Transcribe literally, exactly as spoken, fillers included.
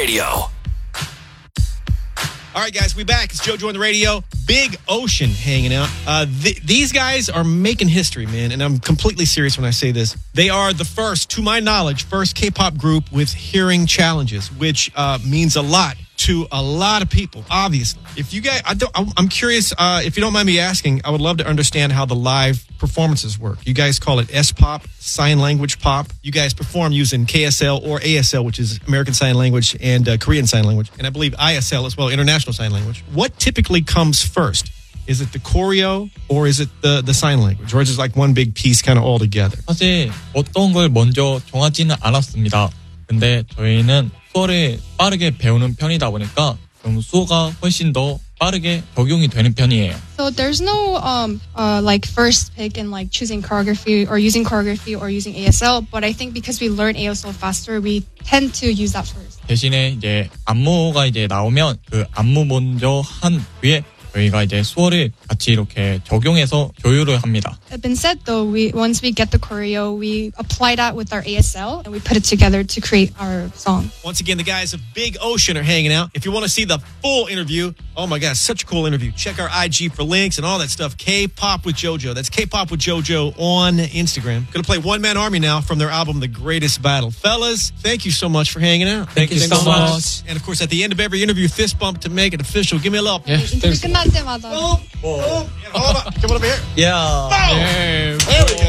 Radio. All right, guys, we back. It's JoJo on the radio. Big Ocean hanging out. Uh, th- these guys are making history, man, and I'm completely serious when I say this. They are the first, to my knowledge, first K-pop group with hearing challenges, which uh, means a lot to a lot of people, obviously. If you guys, I don't, I'm curious, uh, if you don't mind me asking, I would love to understand how the live performances work. You guys call it S-pop, sign language pop. You guys perform using K S L or A S L, which is American Sign Language, and uh, Korean Sign Language, and I believe I S L as well, International Sign Language. What typically comes first? Is it the choreo or is it the, the sign language? Or is it like one big piece kind of all together? 사실 어떤 걸 먼저 정하지는 않았습니다. 근데 저희는 수어를 빠르게 배우는 편이다 보니까 좀 수어가 훨씬 더 빠르게 적용이 되는 편이에요. So there's no um uh like first pick in like choosing choreography or using choreography or using A S L, but I think because we learn A S L faster, we tend to use that first. 대신에 이제 안무가 이제 나오면 그 안무 먼저 한 뒤에 저희가 이제 수어를 같이 이렇게 적용해서 조율을 합니다. That being said, though, we once we get the choreo, we apply that with our A S L and we put it together to create our song. Once again, the guys of Big Ocean are hanging out. If you want to see the full interview, oh my God, such a cool interview. Check our I G for links and all that stuff. K-Pop with JoJo. That's K-Pop with JoJo on Instagram. Going to play One Man Army now from their album, The Greatest Battle. Fellas, thank you so much for hanging out. Thank you so much. And of course, at the end of every interview, fist bump to make it official. Give me a little. Yeah, 인터뷰 끝날 때마다. Boom, boom. Hold on. Come on over here. Yeah. Boom. Yeah. There we go.